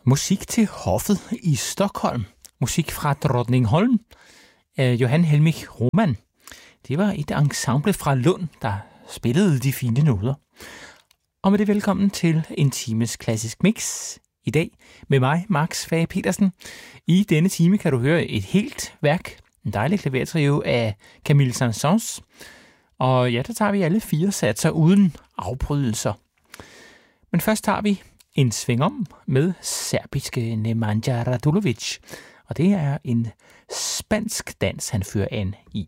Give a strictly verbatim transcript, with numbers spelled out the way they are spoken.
Musik til hoffet i Stockholm. Musik fra Drottningholm af Johan Helmich Roman. Det var et ensemble fra Lund, der spillede de fine noder. Og med det velkommen til en times klassisk mix. I dag med mig, Max Fage Petersen. I denne time kan du høre et helt værk, en dejlig klavertrio af Camille Saint-Saëns. Og ja, der tager vi alle fire satser uden afbrydelser. Men først tager vi en sving om med serbiske Nemanja Radulovic. Og det er en spansk dans, han fører an i.